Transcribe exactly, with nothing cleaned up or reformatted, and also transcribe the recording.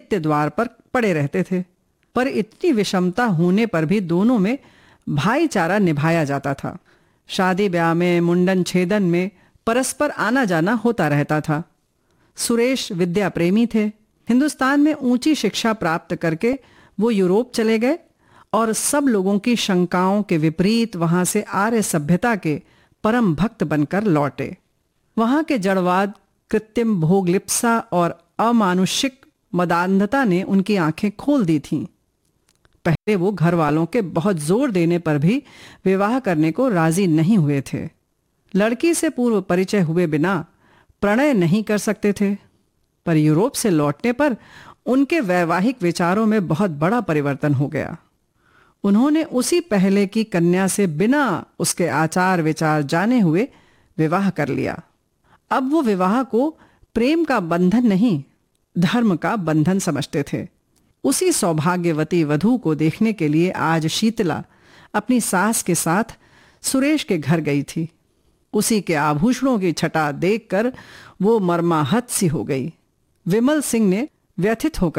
नित्य द्वार पर पड़े रहते थे। पर इतनी विषमता होने पर भी दोनों में भाईचारा निभाया जाता था। शादी ब्याह में, मुंडन छेदन में परस्पर आना जाना होता रहता था। सुरेश विद्या प्रेमी थे। हिंदुस्तान में ऊंची शिक्षा प्राप्त करके वो यूरोप चले गए और सब लोगों की शंकाओं के विपरीत वहां से आर्य सभ्यता के परम भक्त बनकर लौटे। वहां के जड़वाद, कृत्रिम भोगलिप्सा और अमानुषिक मदान्धता ने उनकी आंखें खोल दी थीं। पहले वो घर वालों के बहुत जोर देने पर भी विवाह करने को राजी नहीं हुए थे। लड़की से पूर्व परिचय हुए बिना प्रणय नहीं कर सकते थे। पर यूरोप से लौटने पर उनके वैवाहिक विचारों में बहुत बड़ा परिवर्तन हो गया। उन्होंने उसी पहले की कन्या से बिना उसके आचार विचार जाने हुए विवाह कर लिया। अब वो विवाह को प्रेम का बंधन नहीं, धर्म का बंधन समझते थे। उसी सौभाग्यवती वधू को देखने के लिए आज शीतला अपनी सास के साथ सुरेश के घर गई थी। उसी के आभूषणों की छटा देखकर वो मर्माहत सी हो गई। विमल सिंह ने व्यथित होकर